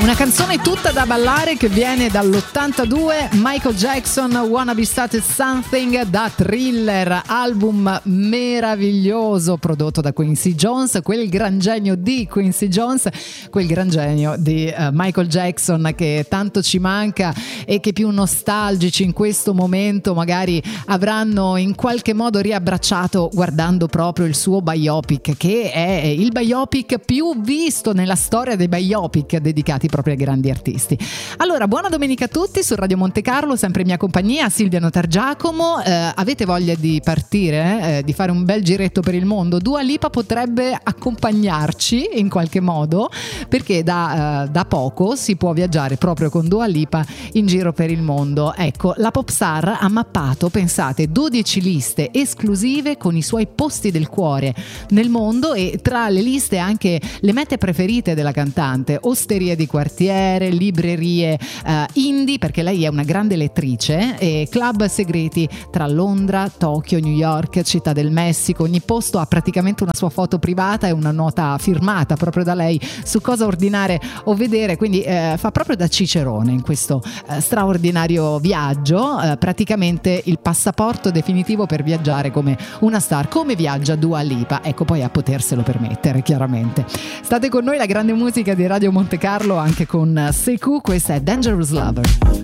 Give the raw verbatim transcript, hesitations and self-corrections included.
Una canzone tutta da ballare che viene dall'ottantadue, Michael Jackson, Wanna Be Started Something, da Thriller, album meraviglioso prodotto da Quincy Jones, quel gran genio di Quincy Jones, quel gran genio di uh, Michael Jackson che tanto ci manca e che più nostalgici in questo momento magari avranno in qualche modo riabbracciato guardando proprio il suo biopic, che è il biopic più visto nella storia dei biopic dedicati proprio ai grandi artisti. Allora, buona domenica a tutti su Radio Monte Carlo, sempre in mia compagnia Silvia Notargiacomo. Eh, avete voglia di partire, eh, di fare un bel giretto per il mondo? Dua Lipa potrebbe accompagnarci in qualche modo, perché da, eh, da poco si può viaggiare proprio con Dua Lipa in giro per il mondo. Ecco, la popstar ha mappato, pensate, dodici liste esclusive con i suoi posti del cuore nel mondo, e tra le liste anche le mete preferite della cantante: osterie di quartiere, librerie uh, indie, perché lei è una grande lettrice, e club segreti tra Londra, Tokyo, New York, Città del Messico. Ogni posto ha praticamente una sua foto privata e una nota firmata proprio da lei su cosa ordinare o vedere, quindi eh, fa proprio da cicerone in questo eh, straordinario viaggio, eh, praticamente il passaporto definitivo per viaggiare come una star. Come viaggia Dua Lipa? Ecco, poi a poterselo permettere, chiaramente. State con noi, la grande musica di Radio Monte Carlo, anche con Sekou. Questa è Dangerous Lover.